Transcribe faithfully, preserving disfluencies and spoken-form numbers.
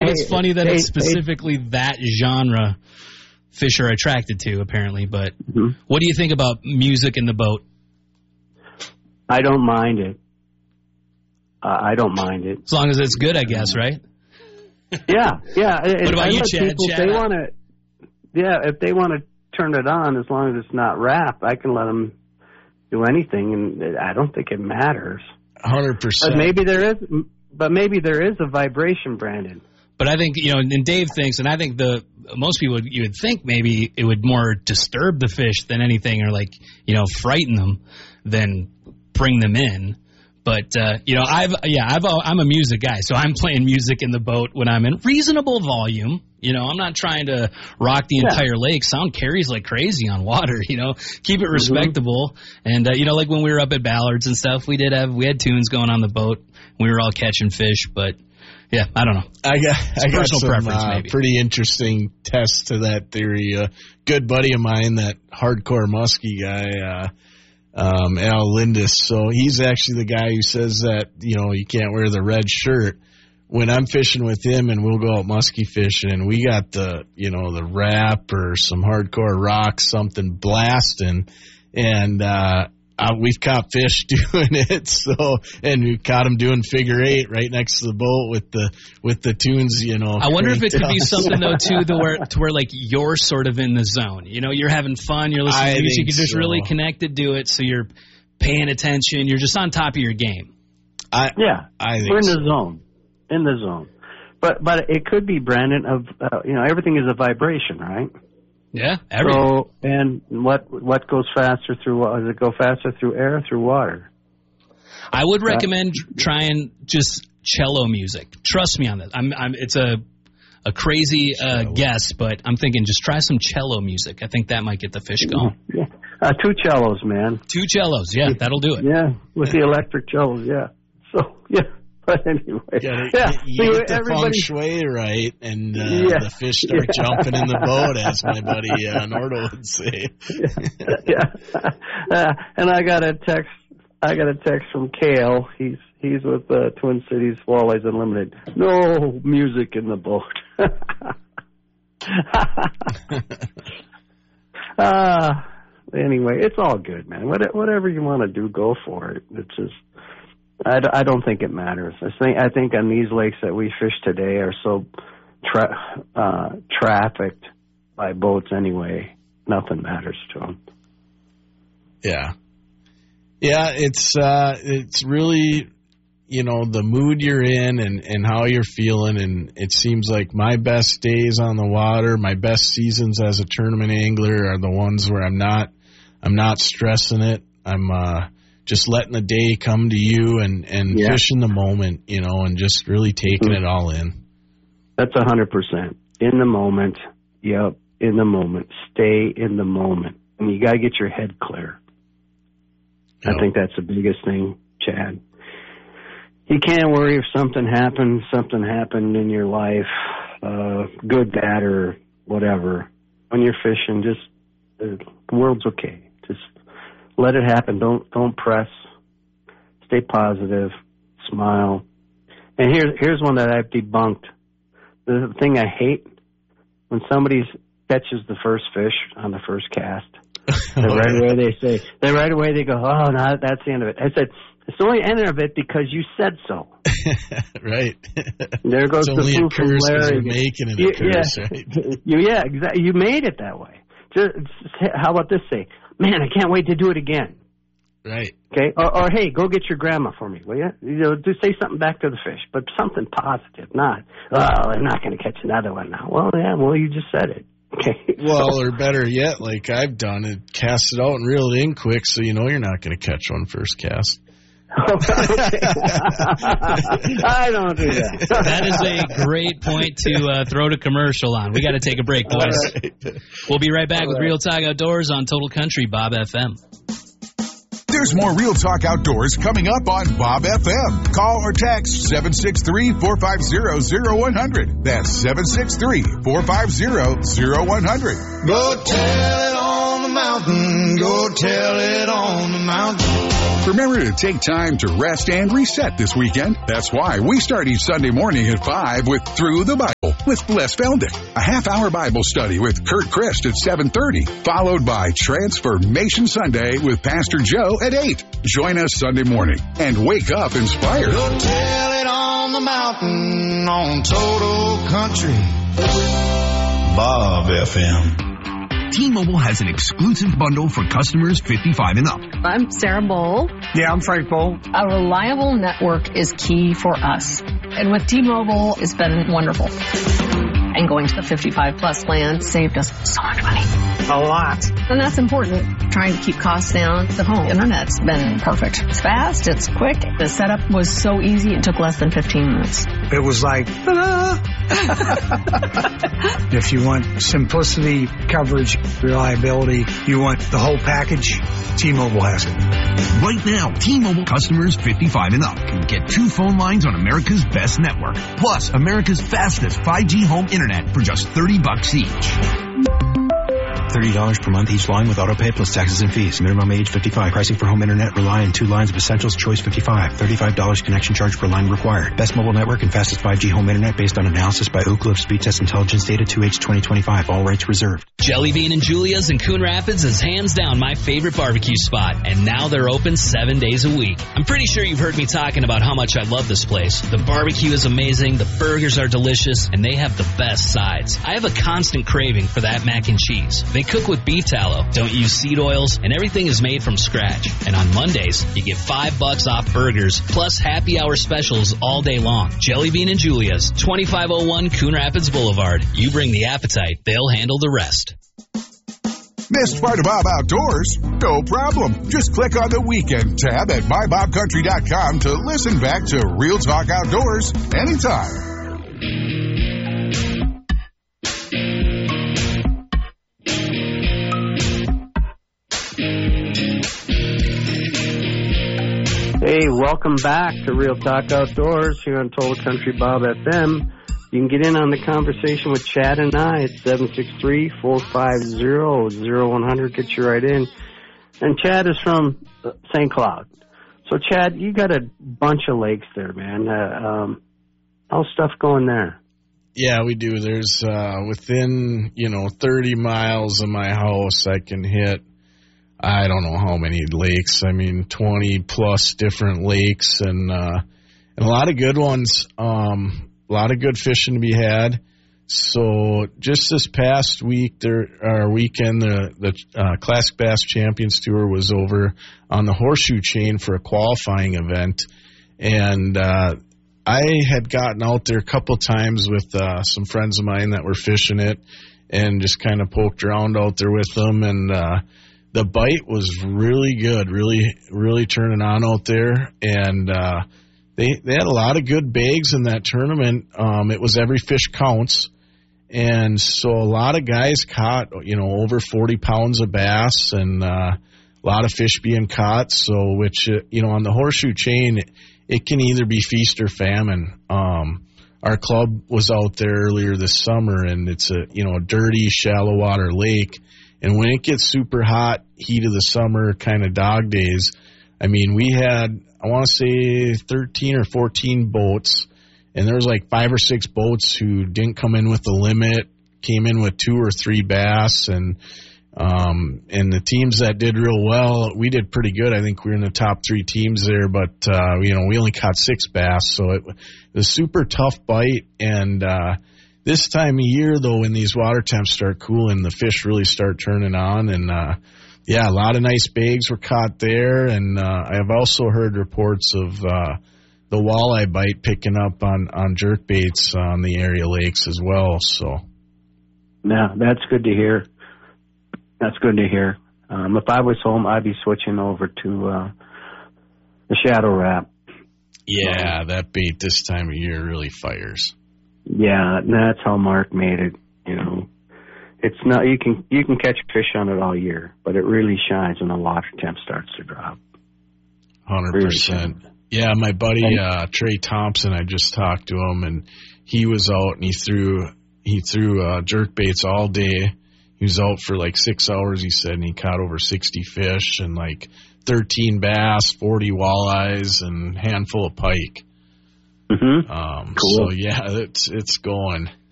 it's hey, funny that hey, it's specifically hey. that genre fish are attracted to, apparently. But mm-hmm. what do you think about music in the boat? I don't mind it. Uh, I don't mind it. As long as it's good, I guess, right? Yeah, yeah. What about I you, let Chad? people, Chad? They want to. Yeah, if they want to turn it on, as long as it's not rap, I can let them do anything, and I don't think it matters. one hundred percent. But maybe there is, but maybe there is a vibration, Brandon. But I think, you know, and Dave thinks, and I think the most people, you would think maybe it would more disturb the fish than anything, or like, you know, frighten them than bring them in. But, uh, you know, I've, yeah, I've, I'm a music guy, so I'm playing music in the boat when I'm in reasonable volume. You know, I'm not trying to rock the yeah. entire lake. Sound carries like crazy on water, you know, keep it respectable. Mm-hmm. And, uh, you know, like when we were up at Ballards and stuff, we did have, we had tunes going on the boat. We were all catching fish, but yeah, I don't know. I got, I got some uh, maybe. pretty interesting tests to that theory. A uh, good buddy of mine, that hardcore muskie guy, uh, Um, Al Lindis. So he's actually the guy who says that, you know, you can't wear the red shirt. When I'm fishing with him and we'll go out muskie fishing and we got the, you know, the rap or some hardcore rock, something blasting, and, uh, uh, we've caught fish doing it. So, and we caught them doing figure eight right next to the boat with the, with the tunes, you know. I wonder if it could up. be something though too, to where, to where like you're sort of in the zone, you know, you're having fun, you're listening I to music, you're just so. really connected to it. So you're paying attention. You're just on top of your game. I, yeah. I think We're in so. the zone, in the zone. But, but it could be, Brandon, of, uh, you know, everything is a vibration, right? Yeah, everything. So, and what what goes faster through? Does it go faster through air or through water? I would recommend uh, trying just cello music. Trust me on that. I'm, I'm, it's a a crazy uh, guess, but I'm thinking just try some cello music. I think that might get the fish going. Yeah, uh, two cellos, man. Two cellos, yeah, that'll do it. Yeah, with the electric cellos, yeah. So yeah. But anyway, gotta, yeah, you see, get the feng shui right, and uh, yeah. the fish start yeah. jumping in the boat, as my buddy uh, Nordo would say. yeah, uh, and I got a text. I got a text from Kale. He's he's with uh, Twin Cities Walleyes Unlimited. No music in the boat. uh, anyway, it's all good, man. What, whatever you want to do, go for it. It's just. I, I don't think it matters. I think I think on these lakes that we fish today are so tra- uh, trafficked by boats anyway. Nothing matters to them. Yeah, yeah. It's uh, it's really, you know, the mood you're in and, and how you're feeling. And it seems like my best days on the water, my best seasons as a tournament angler are the ones where I'm not I'm not stressing it. I'm uh. just letting the day come to you and, and yeah. fishing the moment, you know, and just really taking mm-hmm. it all in. That's a hundred percent. In the moment. Yep. In the moment. Stay in the moment. And you got to get your head clear. Yep. I think that's the biggest thing, Chad. You can't worry if something happened, something happened in your life, uh, good, bad, or whatever. When you're fishing, just, the world's okay. Just, let it happen. Don't don't press. Stay positive. Smile. And here's here's one that I've debunked. The thing I hate when somebody catches the first fish on the first cast. Then right away they say. Then right away they go, oh, no, that's the end of it. I said it's the only end of it because you said so. Right. There goes it's the only proof a curse from Larry. We're making it a you, curse, yeah. right? you, yeah, exactly. You made it that way. Just, how about this? Say, man, I can't wait to do it again. Right. Okay. Or, or hey, go get your grandma for me, will you? You know, just say something back to the fish, but something positive, not, oh, they're not going to catch another one now. Well, yeah, well, you just said it. Okay. Well, or better yet, like I've done it, cast it out and reel it in quick, so you know you're not going to catch one first cast. I don't do that. That is a great point to uh, throw to commercial on. We got to take a break, boys. Right. We'll be right back All with right. Real Talk Outdoors on Total Country Bob F M. There's more Real Talk Outdoors coming up on Bob F M. Call or text seven six three, four five zero, zero one zero zero. That's seven six three, four five zero, zero one zero zero. Go tell it on the mountain, go tell it on the mountain. Remember to take time to rest and reset this weekend. That's why we start each Sunday morning at five with Through the Bible with Bless Feldick, a half-hour Bible study with Kurt Christ at seven thirty, followed by Transformation Sunday with Pastor Joe at eight. Join us Sunday morning and wake up inspired. Go tell it on the mountain on Total Country Bob F M. T-Mobile has an exclusive bundle for customers fifty-five and up. I'm Sarah Bowl. Yeah, I'm Frank Bowl. A reliable network is key for us. And with T-Mobile, it's been wonderful. And going to the fifty-five plus plan saved us so much money. A lot. And that's important. Trying to keep costs down. The home internet's been perfect. It's fast, it's quick. The setup was so easy, it took less than fifteen minutes. It was like, ta-da! If you want simplicity, coverage, reliability, you want the whole package, T-Mobile has it. Right now, T-Mobile customers fifty-five and up can get two phone lines on America's best network, plus America's fastest five G home internet for just thirty bucks each. thirty dollars per month each line with autopay plus taxes and fees. Minimum age fifty-five. Pricing for home internet rely on two lines of Essentials Choice fifty-five. thirty-five dollars connection charge per line required. Best mobile network and fastest five G home internet based on analysis by Oak Cliff Speed Test Intelligence Data two H twenty twenty-five. All rights reserved. Jelly Bean and Julia's in Coon Rapids is hands down my favorite barbecue spot, and now they're open seven days a week. I'm pretty sure you've heard me talking about how much I love this place. The barbecue is amazing, the burgers are delicious, and they have the best sides. I have a constant craving for that mac and cheese. They cook with beef tallow, don't use seed oils, and everything is made from scratch. And on Mondays, you get five bucks off burgers, plus happy hour specials all day long. Jelly Bean and Julia's, twenty-five oh one Coon Rapids Boulevard. You bring the appetite, they'll handle the rest. Missed part of Bob Outdoors? No problem. Just click on the Weekend tab at my bob country dot com to listen back to Real Talk Outdoors anytime. Hey, welcome back to Real Talk Outdoors here on Total Country Bob F M. You can get in on the conversation with Chad and I at seven six three, four five zero, zero one zero zero. Get you right in. And Chad is from Saint Cloud. So, Chad, you got a bunch of lakes there, man. Uh, um, how's stuff going there? Yeah, we do. There's uh, within, you know, thirty miles of my house, I can hit, I don't know how many lakes. I mean, twenty plus different lakes and uh, and a lot of good ones. Um, a lot of good fishing to be had. So just this past week, there our weekend, the the uh, Classic Bass Champions Tour was over on the Horseshoe Chain for a qualifying event, and uh, I had gotten out there a couple times with uh, some friends of mine that were fishing it, and just kind of poked around out there with them, and uh, the bite was really good, really really turning on out there, and uh, they they had a lot of good bags in that tournament. Um, it was every fish counts. And so a lot of guys caught, you know, over forty pounds of bass and uh, a lot of fish being caught. So, which, uh, you know, on the Horseshoe Chain, it, it can either be feast or famine. Um, our club was out there earlier this summer, and it's a, you know, a dirty, shallow water lake. And when it gets super hot, heat of the summer kind of dog days, I mean, we had, I want to say thirteen or fourteen boats. And there was like five or six boats who didn't come in with the limit, came in with two or three bass, and um, and the teams that did real well, we did pretty good. I think we were in the top three teams there, but uh, you know, we only caught six bass, so it, it was a super tough bite. And uh, this time of year, though, when these water temps start cooling, the fish really start turning on, and uh, yeah, a lot of nice bags were caught there. And uh, I have also heard reports of uh, the walleye bite picking up on, on jerk baits on the area lakes as well. So, yeah, that's good to hear. That's good to hear. Um, if I was home, I'd be switching over to uh, the Shadow Rap. Yeah, um, that bait this time of year really fires. Yeah, that's how Mark made it. You know, it's not you can you can catch fish on it all year, but it really shines when the water temp starts to drop. Hundred really percent. Yeah, my buddy uh, Trey Thompson, I just talked to him, and he was out and he threw he threw uh, jerk baits all day. he was out for like six hours, he said, and he caught over sixty fish and like thirteen bass, forty walleyes, and a handful of pike. Mm-hmm. Um, cool. So, yeah, it's it's going.